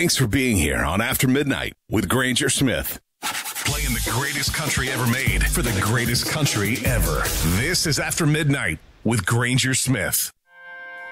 Thanks for being here on After Midnight with Granger Smith. Playing the greatest country ever made for the greatest country ever. This is After Midnight with Granger Smith.